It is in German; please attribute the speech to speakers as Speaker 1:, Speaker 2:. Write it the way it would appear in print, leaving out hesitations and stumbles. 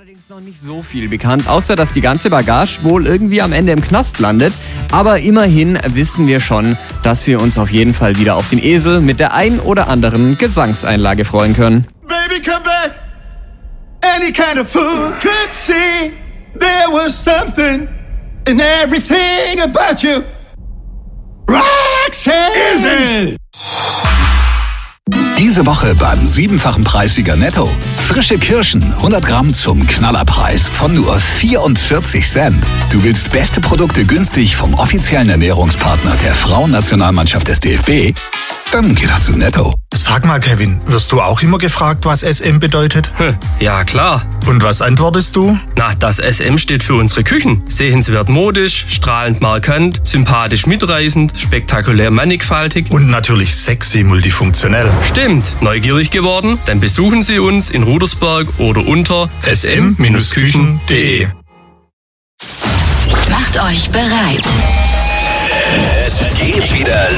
Speaker 1: Allerdings noch nicht so viel bekannt, außer dass die ganze Bagage wohl irgendwie am Ende im Knast landet. Aber immerhin wissen wir schon, dass wir uns auf jeden Fall wieder auf den Esel mit der ein oder anderen Gesangseinlage freuen können.
Speaker 2: Baby, come back. Any kind of fool could see there was something in everything about you. Roxanne. Esel.
Speaker 3: Diese Woche beim 7-fachen Preissieger Netto. Frische Kirschen, 100 Gramm zum Knallerpreis von nur 44 Cent. Du willst beste Produkte günstig vom offiziellen Ernährungspartner der Frauennationalmannschaft des DFB? Dann geh doch zu Netto.
Speaker 4: Sag mal, Kevin, wirst du auch immer gefragt, was SM bedeutet?
Speaker 5: Ja, klar.
Speaker 4: Und was antwortest du?
Speaker 5: Na, das SM steht für unsere Küchen. Sehenswert modisch, strahlend markant, sympathisch mitreißend, spektakulär mannigfaltig.
Speaker 4: Und natürlich sexy multifunktionell.
Speaker 5: Stimmt. Neugierig geworden? Dann besuchen Sie uns in Rudersberg oder unter sm-küchen.de.
Speaker 6: Macht euch bereit.